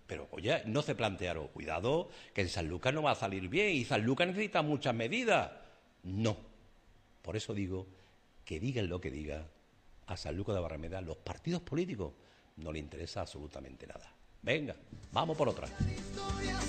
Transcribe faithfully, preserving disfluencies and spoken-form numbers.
Pero, oye, no se plantearon, cuidado, que en Sanlúcar no va a salir bien y Sanlúcar necesita muchas medidas. No. Por eso digo que digan lo que digan, a Sanlúcar de Barrameda, los partidos políticos no le interesa absolutamente nada. Venga, vamos por otra.